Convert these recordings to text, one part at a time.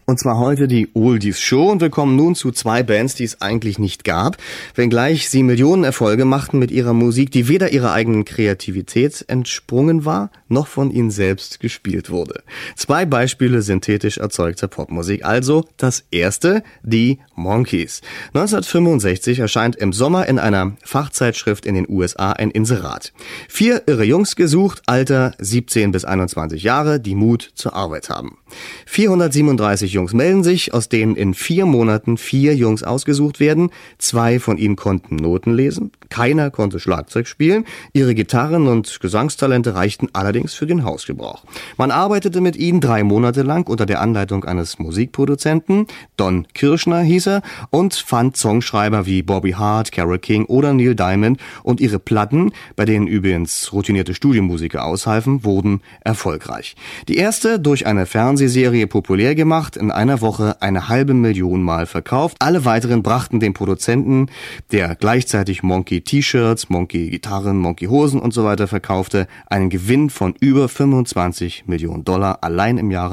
Und zwar heute die Oldies Show und wir kommen nun zu zwei Bands, die es eigentlich nicht gab, wenngleich sie Millionen Erfolge machten mit ihrer Musik, die weder ihrer eigenen Kreativität entsprungen war, noch von ihnen selbst gespielt wurde. Zwei Beispiele synthetisch erzeugter Popmusik. Also das erste, die Monkees. 1965 erscheint im Sommer in einer Fachzeitschrift in den USA ein Inserat. 4 irre Jungs gesucht, Alter 17 bis 21 Jahre, die Mut zur Arbeit haben. 437 Jungs melden sich, aus denen in 4 Monaten 4 Jungs ausgesucht werden. 2 von ihnen konnten Noten lesen, keiner konnte Schlagzeug spielen. Ihre Gitarren- und Gesangstalente reichten allerdings für den Hausgebrauch. Man arbeitete mit ihnen 3 Monate lang unter der Anleitung eines Musikproduzenten, Don Kirshner hieß er, und fand Songschreiber wie Bobby Hart, Carole King oder Neil Diamond, und ihre Platten, bei denen übrigens routinierte Studiomusiker aushalfen, wurden erfolgreich. Die erste durch eine Fernsehserie populär gemacht, in einer Woche 500.000 Mal verkauft. Alle weiteren brachten dem Produzenten, der gleichzeitig Monkey-T-Shirts, Monkey-Gitarren, Monkey-Hosen und so weiter verkaufte, einen Gewinn von über $25 Millionen allein im Jahre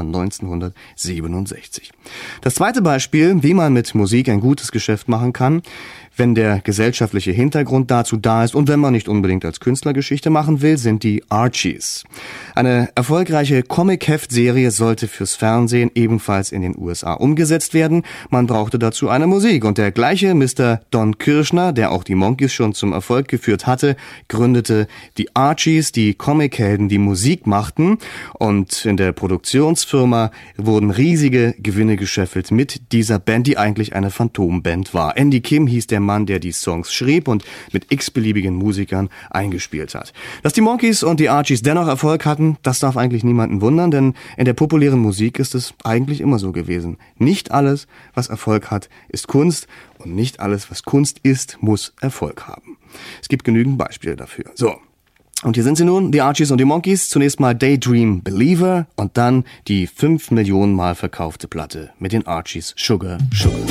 1967. Das zweite Beispiel, wie man mit Musik ein gutes Geschäft machen kann, wenn der gesellschaftliche Hintergrund dazu da ist und wenn man nicht unbedingt als Künstler Geschichte machen will, sind die Archies. Eine erfolgreiche Comic-Heft-Serie sollte fürs Fernsehen ebenfalls in den USA umgesetzt werden. Man brauchte dazu eine Musik und der gleiche Mr. Don Kirshner, der auch die Monkees schon zum Erfolg geführt hatte, gründete die Archies, die Comichelden, die Musik machten, und in der Produktionsfirma wurden riesige Gewinne gescheffelt mit dieser Band, die eigentlich eine Phantomband war. Andy Kim hieß der Mann, der die Songs schrieb und mit x-beliebigen Musikern eingespielt hat. Dass die Monkees und die Archies dennoch Erfolg hatten, das darf eigentlich niemanden wundern, denn in der populären Musik ist es eigentlich immer so gewesen. Nicht alles, was Erfolg hat, ist Kunst, und nicht alles, was Kunst ist, muss Erfolg haben. Es gibt genügend Beispiele dafür. So. Und hier sind sie nun, die Archies und die Monkees. Zunächst mal Daydream Believer und dann die 5 Millionen Mal verkaufte Platte mit den Archies, Sugar, Sugar.